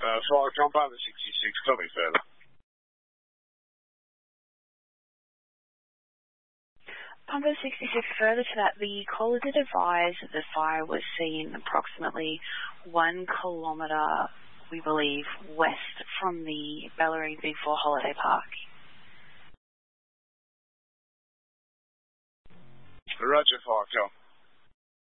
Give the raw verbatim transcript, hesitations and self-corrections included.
Uh, fire John Bravo sixty-six, tell me further. Pumper sixty-six, further to that, the caller did advise that the fire was seen approximately one kilometre, we believe, west from the Bellarine Big Four Holiday Park. Roger, fire John.